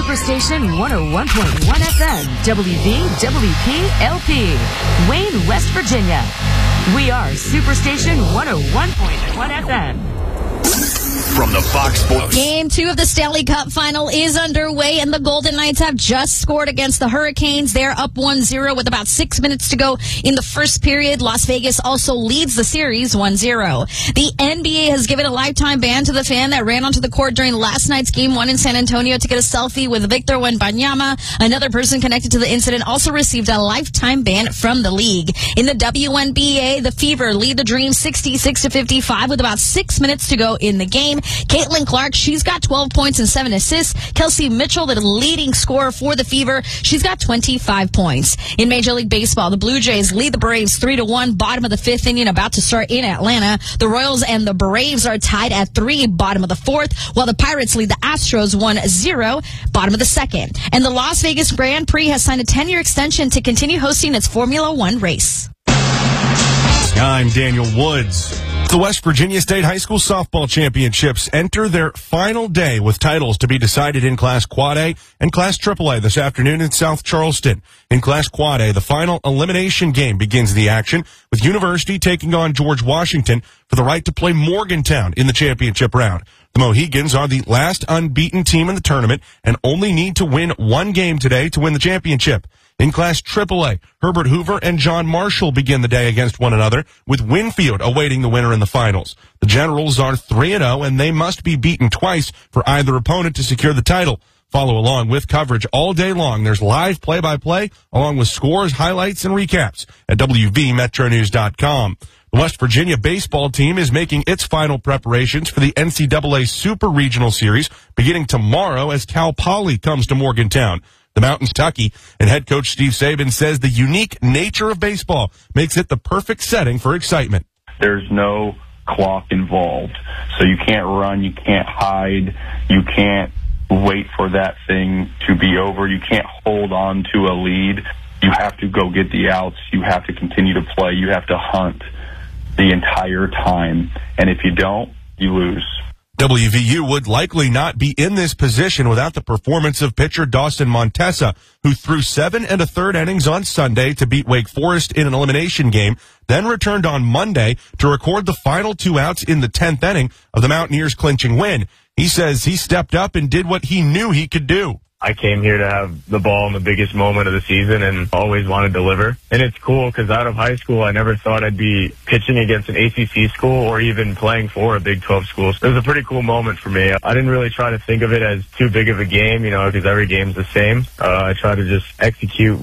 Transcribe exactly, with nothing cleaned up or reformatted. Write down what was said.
Superstation one oh one point one F M, W V W P L P, Wayne, West Virginia. We are Superstation one oh one point one F M. From the Fox Sports. Game two of the Stanley Cup final is underway, and the Golden Knights have just scored against the Hurricanes. They're up one zero with about six minutes to go in the first period. Las Vegas also leads the series one zero. The N B A has given a lifetime ban to the fan that ran onto the court during last night's game one in San Antonio to get a selfie with Victor Wembanyama. Another person connected to the incident also received a lifetime ban from the league. In the W N B A, the Fever lead the Dream sixty-six to fifty-five with about six minutes to go in the game. Caitlin Clark, she's got twelve points and seven assists. Kelsey Mitchell, the leading scorer for the Fever, she's got twenty-five points. In Major League Baseball, the Blue Jays lead the Braves three to one, bottom of the fifth inning, about to start in Atlanta. The Royals and the Braves are tied at three, bottom of the fourth, while the Pirates lead the Astros one zero, bottom of the second. And the Las Vegas Grand Prix has signed a ten-year extension to continue hosting its Formula One race. I'm Daniel Woods. The West Virginia State High School Softball Championships enter their final day with titles to be decided in Class Quad A and Class Triple A this afternoon in South Charleston. In Class Quad A, the final elimination game begins the action with University taking on George Washington for the right to play Morgantown in the championship round. The Mohegans are the last unbeaten team in the tournament and only need to win one game today to win the championship. In Class Triple A, Herbert Hoover and John Marshall begin the day against one another, with Winfield awaiting the winner in the finals. The Generals are three and oh, and they must be beaten twice for either opponent to secure the title. Follow along with coverage all day long. There's live play-by-play, along with scores, highlights, and recaps at W V Metro News dot com. The West Virginia baseball team is making its final preparations for the N C double A Super Regional Series beginning tomorrow as Cal Poly comes to Morgantown. The Mountains, Kentucky, and head coach Steve Saban says the unique nature of baseball makes it the perfect setting for excitement. There's no clock involved, so you can't run, you can't hide, you can't wait for that thing to be over, you can't hold on to a lead. You have to go get the outs, you have to continue to play, you have to hunt the entire time, and if you don't, you lose. W V U would likely not be in this position without the performance of pitcher Dawson Montesa, who threw seven and a third innings on Sunday to beat Wake Forest in an elimination game, then returned on Monday to record the final two outs in the tenth inning of the Mountaineers' clinching win. He says he stepped up and did what he knew he could do. I came here to have the ball in the biggest moment of the season and always want to deliver. And it's cool because out of high school, I never thought I'd be pitching against an A C C school or even playing for a Big twelve school. So it was a pretty cool moment for me. I didn't really try to think of it as too big of a game, you know, because every game's the same. Uh, I try to just execute